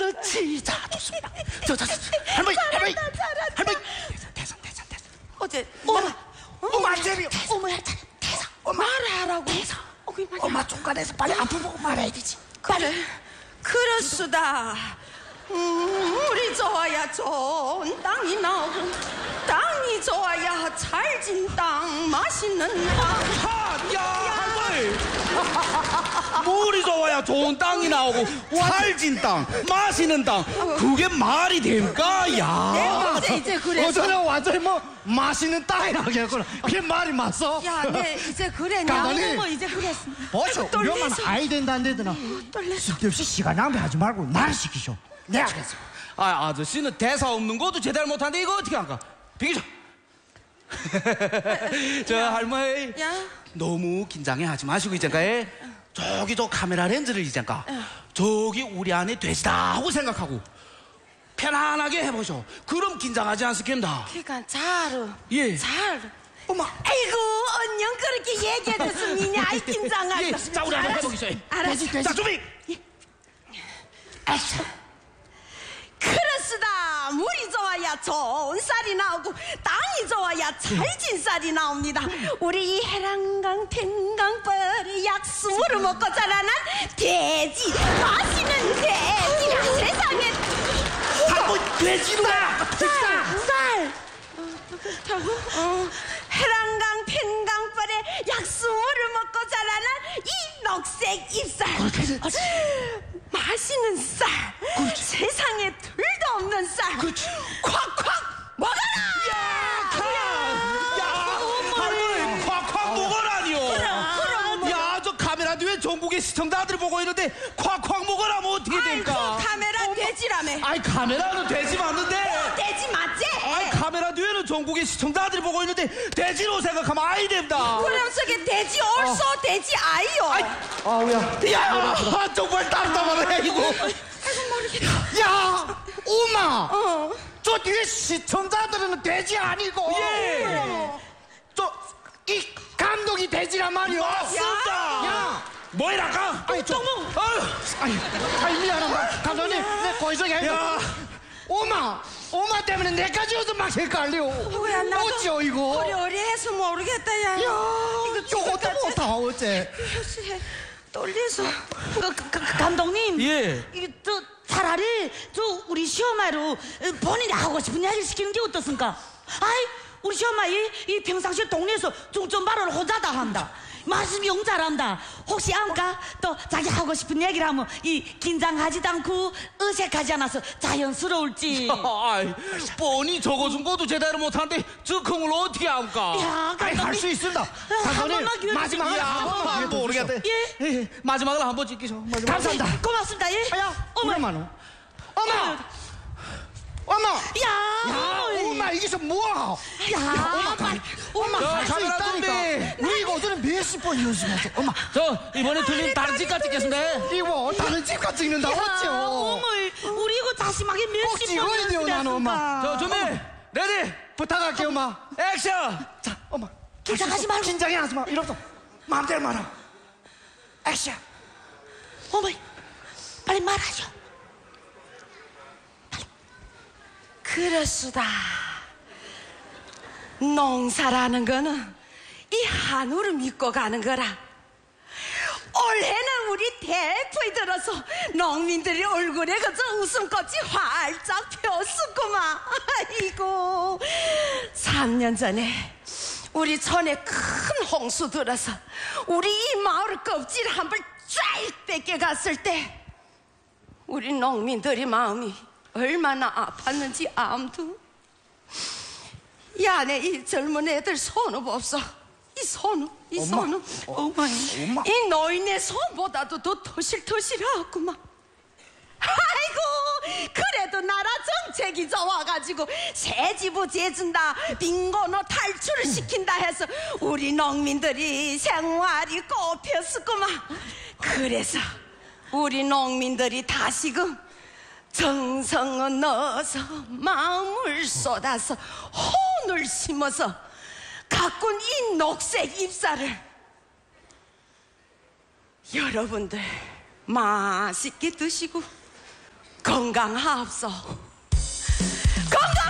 그렇지. 자, 좋습니다. 할머니. 됐어. 어제 엄마 제비요. 어머 말하라고. 엄마 중간에서 빨리 앞을 보고 말해야 되지. 그래 그렇수다. 물이 좋아야 좋은 땅이 나오고 땅이 좋아야 잘진 땅 맛있는 땅. 야, 할머니. 물이 좋아야 좋은 땅이 나오고 살진 땅, 마시는 땅. 그게 말이 됩니까? 야. 내가 어제 이제 그래서 저는 완전히 뭐 맛있는 땅이라고 했구나. 그게 말이 맞어? 야, 내 이제 그랬냐? 감독님. 뭐 이제 그랬어. 벌써 떨리서. 위험한 아이 된다는 데더나 쓸데없이 시간 낭비하지 말고 말 시키쇼. 내가 그랬어. 아저씨는 대사 없는 것도 제대로 못하는데 이거 어떻게 한가? 비키죠. 저 할머니. 야. 너무 긴장해 하지 마시고 이제까지 저기 저 카메라 렌즈를 이제까 저기 우리 안에 돼지다 하고 생각하고 편안하게 해보셔. 그럼 긴장하지 않습니다. 그러니까 잘. 예. 어머. 아이고 언영 그렇게 얘기해줬으면 아이 긴장하고. 예. 자, 우리 한번 해보겠어요. 알았어. 자, 준비. 그렇수다. 물이 좋아야 좋은 쌀이 나오고 땅이 좋아야 잘진 쌀이 나옵니다. 우리 이 해랑강 탱강벌의 약수물을 먹고 자라난 돼지, 맛있는 돼지가 세상에. 돼지다. 쌀. 해랑강 탱강벌의 약수물을 먹고 자라난 이 녹색 잎살. 맛있는 쌀. 세상에 둘도 없는 쌀. 콱콱 먹어라. 할머니 콱콱 먹으라니요. 그럼. 야, 저 카메라 뒤에 전국의 시청자들이 보고 있는데 콱콱 먹으라면 어떻게 됩니까? 아이고 카메라 돼지라며. 아이, 카메라는 돼지 맞는데. 돼지 맞지? 아이, 카메라 뒤에는 전국의 시청자들이 보고 있는데 돼지로 생각하면 아이 됩니다. 그럼 저게 돼지 얼쏘 돼지 아이요. 아우야. 야, 정말 답답하네 이거. 야, 엄마. 저 뒤에 시청자들은 돼지 아니고. 예. 이 감독이 돼지란 말이오. 맞습니다. 야. 뭐이랄까? 아이, 아이 미안합니다. 감독님, 내 거기서 야. 엄마 때문에 내까지 요즘 막 헷갈려. 뭐야 나도 어찌요 이거? 어리해서 모르겠다 야. 야, 저것도 못하 어째? 떨려서. 감독님, 예. 저 차라리 우리 시어머니로 본인이 하고 싶은 이야기를 시키는 게 어떻습니까? 아이, 우리 시어머니 이 평상시에 동네에서 중점발언을 혼자다 한다. 말씀 영 잘한다. 혹시 안까 또 자기 하고 싶은 얘기를 하면 이 긴장하지도 않고 어색하지 않아서 자연스러울지. 아이, 뻔히 적어준 것도 제대로 못하는데 즉흥을 어떻게 합니까? 야, 할 수 있습니다. 감독님, 마지막으로 한 번만 모르겠대. 예? 마지막으로 한번 찍기죠. 감사합니다. 고맙습니다. 예. 어머, 엄마. 야, 엄마 이게서 뭐야? 엄마 저 할 수 카메라 있다니까. 준비. 우리 이거 어제는 몇십 번 연습했어. 엄마 저 이번에 틀린 다른 집까지 찍겠습니다. 이거 다른 집과 찍는다 어찌요? 어머, 우리 이거 다시마게 꼭 몇십 찍어야 번 돼요, 나는, 엄마. 연습했습니다. 저 준비. 레디. 부탁할게 엄마. 액션. 자 엄마 긴장하지 말고. 긴장하지 마. 이러서 마음대로 말아. 액션. 어머, 빨리 말하죠. 그렇수다. 농사라는 거는 이 한우를 믿고 가는 거라. 올해는 우리 대포에 들어서 농민들이 얼굴에 그저 웃음꽃이 활짝 폈었구만. 아이고 3년 전에 우리 촌에 큰 홍수 들어서 우리 이 마을 껍질 한 벌 쫙 뺏겨갔을 때 우리 농민들의 마음이 얼마나 아팠는지 암두. 이 안에 이 젊은 애들 손을 없어. 이 손은 엄마. 이 노인의 손보다도 더 토실토실하구만. 아이고 그래도 나라 정책이 좋아가지고 새지부 재준다, 빈곤호 탈출을 시킨다 해서 우리 농민들이 생활이 꼽혔었구만. 그래서 우리 농민들이 다시금 정성을 넣어서 마음을 쏟아서 혼을 심어서 가꾼 이 녹색 잎사를 여러분들 맛있게 드시고 건강하옵소. 건강.